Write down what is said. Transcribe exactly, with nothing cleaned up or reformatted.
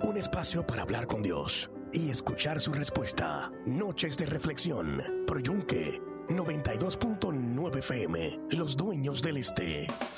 Un espacio para hablar con Dios y escuchar su respuesta. Noches de reflexión por Yunque noventa y dos punto nueve F M. Los dueños del este.